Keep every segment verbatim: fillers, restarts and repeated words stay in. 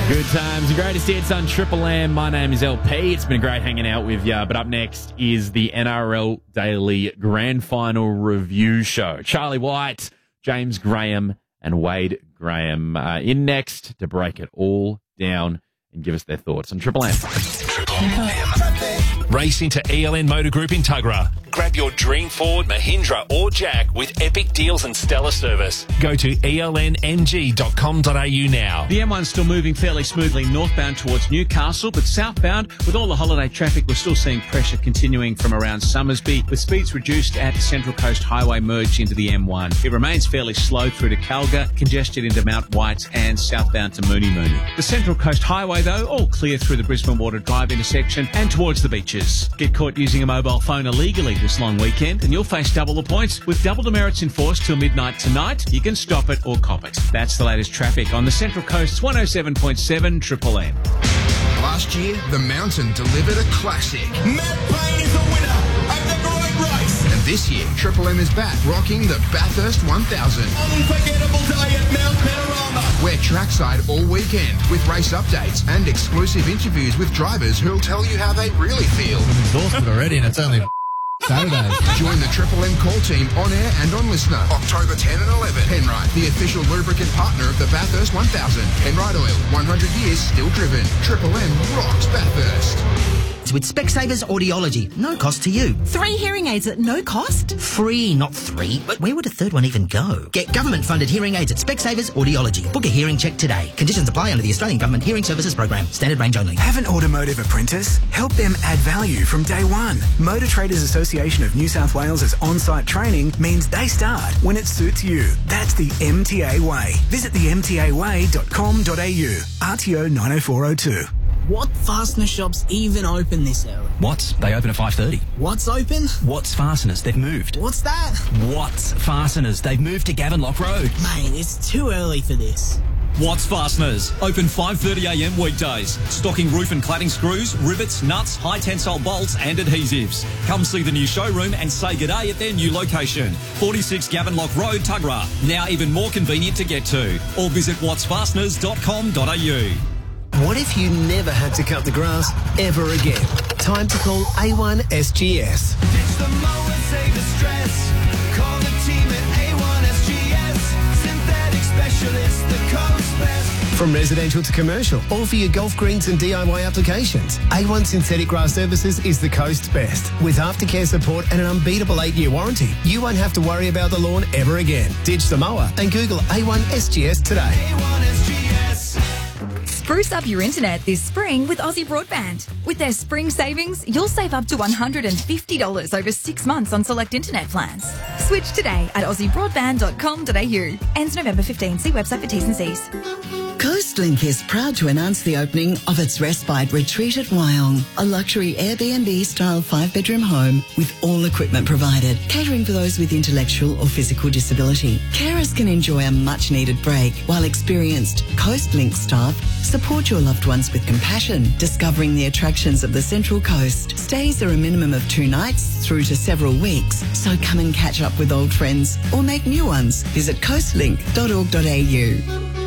Good times, the greatest hits on Triple M. My name is L P. It's been great hanging out with you. But up next is the N R L Daily Grand Final Review Show. Charlie White, James Graham, and Wade Graham uh, in next to break it all down and give us their thoughts on Triple M. Triple M. Race into E L N Motor Group in Tuggerah. Grab your dream Ford, Mahindra or Jack with epic deals and stellar service. Go to E L N M G dot com dot A U now. The M one's still moving fairly smoothly northbound towards Newcastle, but southbound, with all the holiday traffic, we're still seeing pressure continuing from around Summersby, with speeds reduced at the Central Coast Highway merge into the M one. It remains fairly slow through to Calga, congested into Mount White and southbound to Mooney Mooney. The Central Coast Highway, though, all clear through the Brisbane Water Drive intersection and towards the beaches. Get caught using a mobile phone illegally this long weekend and you'll face double the points. With double demerits enforced till midnight tonight, you can stop it or cop it. That's the latest traffic on the Central Coast's one oh seven point seven Triple M. Last year, the Mountain delivered a classic. Matt Payne is the winner of the great race. And this year, Triple M is back rocking the Bathurst one thousand. Unforgettable day at Mount Panorama. We're trackside all weekend with race updates and exclusive interviews with drivers who'll tell you how they really feel. I'm exhausted already and it's only Saturday. Join the Triple M call team on air and on Listener. October tenth and eleventh. Penrite, the official lubricant partner of the Bathurst one thousand. Penrite Oil, one hundred years still driven. Triple M rocks Bathurst. With Specsavers Audiology. No cost to you. Three hearing aids at no cost? Free, not three. But where would a third one even go? Get government-funded hearing aids at Specsavers Audiology. Book a hearing check today. Conditions apply under the Australian Government Hearing Services Program. Standard range only. Have an automotive apprentice? Help them add value from day one. Motor Traders Association of New South Wales' on-site training means they start when it suits you. That's the M T A way. Visit the m t a way dot com dot a u. R T O nine oh four oh two. What fastener shops even open this early? Watts, they open at five thirty. What's open? Watts Fasteners, they've moved. What's that? Watts Fasteners, they've moved to Gavenlock Road. Mate, it's too early for this. Watts Fasteners, open five thirty a m weekdays. Stocking roof and cladding screws, rivets, nuts, high tensile bolts and adhesives. Come see the new showroom and say g'day at their new location. forty-six Gavenlock Road, Tuggerah. Now even more convenient to get to. Or visit watts fasteners dot com dot a u. What if you never had to cut the grass ever again? Time to call A one S G S. Ditch the mower, save the stress. Call the team at A one S G S. Synthetic specialist, the coast best. From residential to commercial, all for your golf greens and D I Y applications. A one Synthetic Grass Services is the coast's best. With aftercare support and an unbeatable eight-year warranty, you won't have to worry about the lawn ever again. Ditch the mower and Google A one S G S today. A one S G S. Spruce up your internet this spring with Aussie Broadband. With their spring savings, you'll save up to one hundred fifty dollars over six months on select internet plans. Switch today at aussie broadband dot com dot a u. Ends November fifteenth. See website for T's and C's. Coastlink is proud to announce the opening of its Respite Retreat at Wyong, a luxury Airbnb-style five-bedroom home with all equipment provided, catering for those with intellectual or physical disability. Carers can enjoy a much-needed break, while experienced Coastlink staff support your loved ones with compassion, discovering the attractions of the Central Coast. Stays are a minimum of two nights through to several weeks, so come and catch up with old friends or make new ones. Visit coastlink dot org dot a u.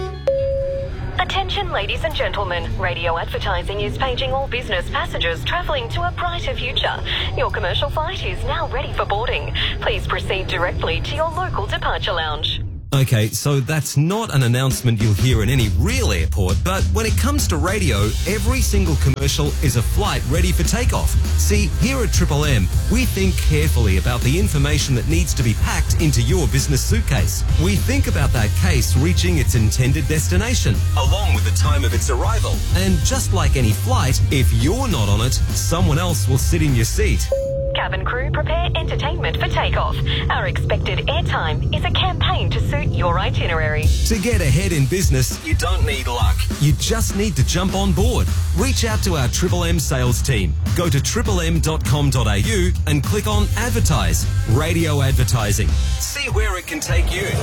Attention ladies and gentlemen, radio advertising is paging all business passengers travelling to a brighter future. Your commercial flight is now ready for boarding. Please proceed directly to your local departure lounge. Okay, so that's not an announcement you'll hear in any real airport, but when it comes to radio, every single commercial is a flight ready for takeoff. See, here at Triple M, we think carefully about the information that needs to be packed into your business suitcase. We think about that case reaching its intended destination, along with the time of its arrival. And just like any flight, if you're not on it, someone else will sit in your seat. Cabin crew, prepare entertainment for takeoff. Our expected airtime is a campaign to suit your itinerary. To get ahead in business, you don't need luck. You just need to jump on board. Reach out to our Triple M sales team. Go to triple m dot com dot a u and click on Advertise, Radio Advertising. See where it can take you.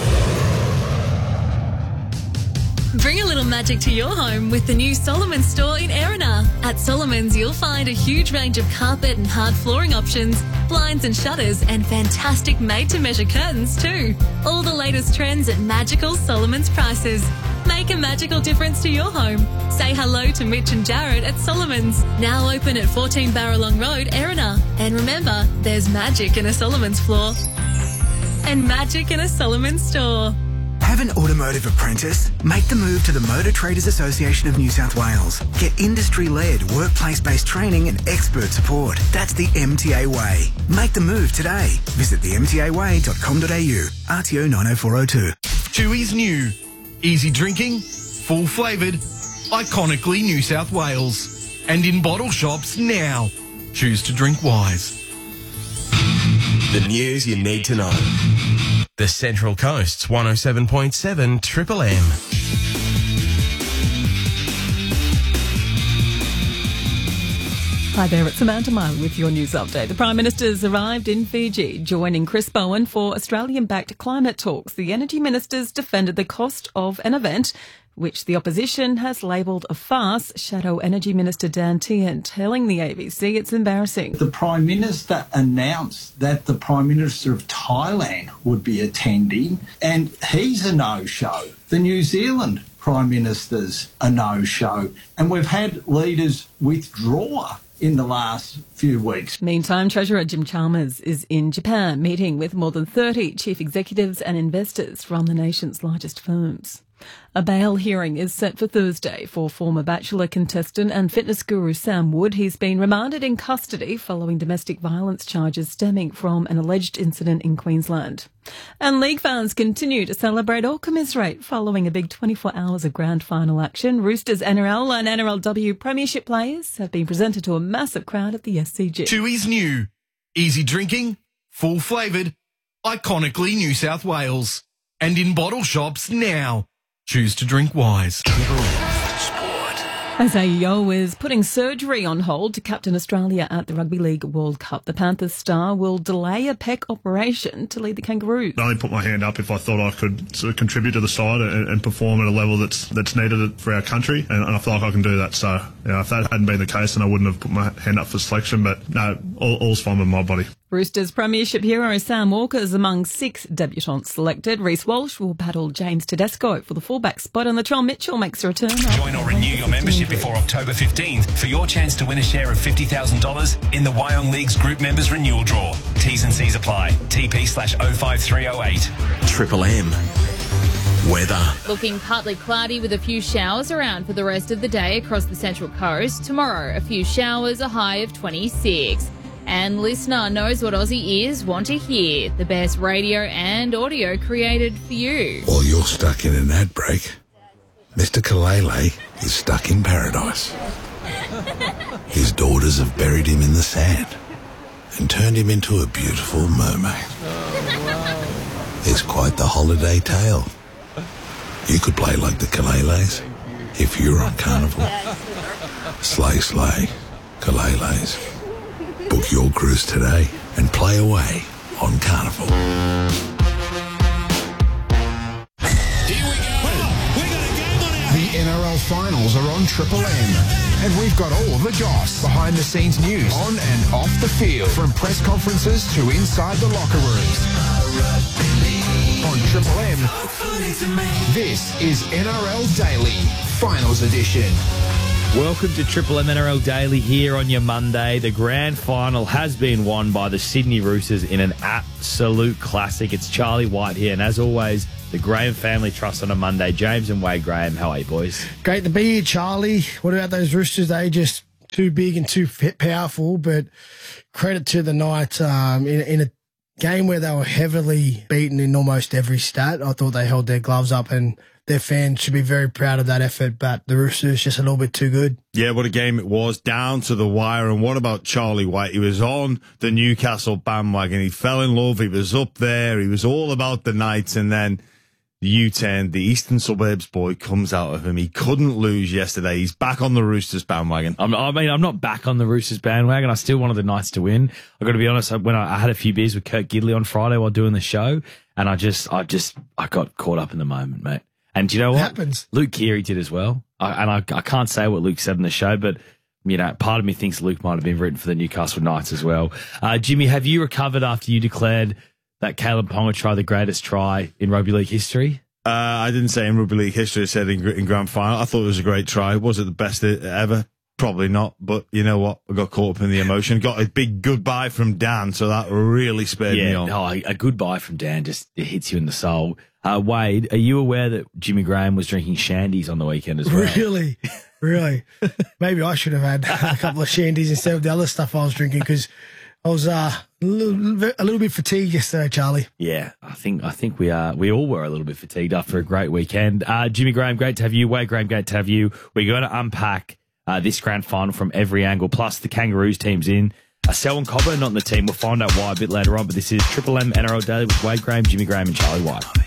Bring a little magic to your home with the new Solomons store in Erina. At Solomons, you'll find a huge range of carpet and hard flooring options, blinds and shutters, and fantastic made-to-measure curtains too. All the latest trends at magical Solomons prices. Make a magical difference to your home. Say hello to Mitch and Jared at Solomon's. Now open at fourteen Barralong Road, Erina. And remember, there's magic in a Solomon's floor. And magic in a Solomon's store. Have an automotive apprentice? Make the move to the Motor Traders Association of New South Wales. Get industry-led, workplace-based training and expert support. That's the M T A way. Make the move today. Visit the m t a way dot com dot a u. R T O nine oh four oh two. Chewy's new. Easy drinking, full flavoured, iconically New South Wales. And in bottle shops now. Choose to drink wise. The news you need to know. The Central Coast's one oh seven point seven Triple M. Hi there, it's Samantha Miley with your news update. The Prime Minister's arrived in Fiji, joining Chris Bowen for Australian-backed climate talks. The energy ministers defended the cost of an event which the opposition has labelled a farce. Shadow Energy Minister Dan Tehan telling the A B C it's embarrassing. The Prime Minister announced that the Prime Minister of Thailand would be attending, and he's a no-show. The New Zealand Prime Minister's a no-show, and we've had leaders withdraw in the last few weeks. Meantime, Treasurer Jim Chalmers is in Japan meeting with more than thirty chief executives and investors from the nation's largest firms. A bail hearing is set for Thursday for former Bachelor contestant and fitness guru Sam Wood. He's been remanded in custody following domestic violence charges stemming from an alleged incident in Queensland. And league fans continue to celebrate or commiserate following a big twenty-four hours of grand final action. Roosters N R L and N R L W premiership players have been presented to a massive crowd at the S C G. Chewy's new. Easy drinking, full flavoured, iconically New South Wales. And in bottle shops now. Choose to drink wise. As A E O is putting surgery on hold to captain Australia at the Rugby League World Cup, the Panthers star will delay a pec operation to lead the Kangaroos. I only put my hand up if I thought I could sort of contribute to the side and, and perform at a level that's that's needed for our country, and, and I feel like I can do that. So, you know, if that hadn't been the case, then I wouldn't have put my hand up for selection. But no, all, all's fine with my body. Roosters premiership hero Sam Walker is among six debutants selected. Reece Walsh will battle James Tedesco for the fullback spot, and Latrell Mitchell makes a return. Join or renew your membership before October fifteenth for your chance to win a share of fifty thousand dollars in the Wyong League's Group Members Renewal Draw. T's and C's apply. T P slash oh five three oh eight. Triple M. Weather. Looking partly cloudy with a few showers around for the rest of the day across the Central Coast. Tomorrow, a few showers, a high of twenty-six. And listener knows what Aussie ears want to hear. The best radio and audio created for you. While you're stuck in an ad break, Mister Kalele is stuck in paradise. His daughters have buried him in the sand and turned him into a beautiful mermaid. It's quite the holiday tale. You could play like the Kaleles if you're on Carnival. Slay, slay, Kaleles. Book your cruise today and play away on Carnival. The N R L finals are on Triple M, and we've got all the goss, behind-the-scenes news, on and off the field, from press conferences to inside the locker rooms. On Triple M, this is N R L Daily, Finals Edition. Welcome to Triple M N R L Daily here on your Monday. The grand final has been won by the Sydney Roosters in an absolute classic. It's Charlie White here, and as always, the Graham Family Trust on a Monday. James and Wade Graham, how are you, boys? Great to be here, Charlie. What about those Roosters? They just too big and too powerful, but credit to the Knights um, in, in a game where they were heavily beaten in almost every stat. I thought they held their gloves up, and their fans should be very proud of that effort, but the Roosters just a little bit too good. Yeah, what a game it was, down to the wire. And what about Charlie White? He was on the Newcastle bandwagon. He fell in love. He was up there. He was all about the Knights. And then the U ten, the Eastern Suburbs boy, comes out of him. He couldn't lose yesterday. He's back on the Roosters bandwagon. I'm, I mean, I'm not back on the Roosters bandwagon. I still wanted the Knights to win. I've got to be honest. When I, I had a few beers with Kurt Gidley on Friday while doing the show, and I just, I just, I got caught up in the moment, mate. And do you know what? It happens. Luke Keary did as well. I, and I, I can't say what Luke said in the show, but, you know, part of me thinks Luke might have been written for the Newcastle Knights as well. Uh, Jimmy, have you recovered after you declared that Caleb Ponga tried the greatest try in rugby league history? Uh, I didn't say in rugby league history, I said in, in grand final. I thought it was a great try. Was it the best ever? Probably not, but you know what? I got caught up in the emotion. Got a big goodbye from Dan, so that really spurred me Yeah, on. no, a goodbye from Dan just it hits you in the soul. Uh, Wade, are you aware that Jimmy Graham was drinking shandies on the weekend as well? Really? Really? Maybe I should have had a couple of shandies instead of the other stuff I was drinking because I was uh, a, little, a little bit fatigued yesterday, Charlie. Yeah, I think I think we are. We all were a little bit fatigued after a great weekend. Uh, Jimmy Graham, great to have you. Wade Graham, great to have you. We're going to unpack uh, this grand final from every angle. Plus, the Kangaroos team's in. Uh, Selwyn Cobbo not in the team. We'll find out why a bit later on. But this is Triple M N R L Daily with Wade Graham, Jimmy Graham, and Charlie White.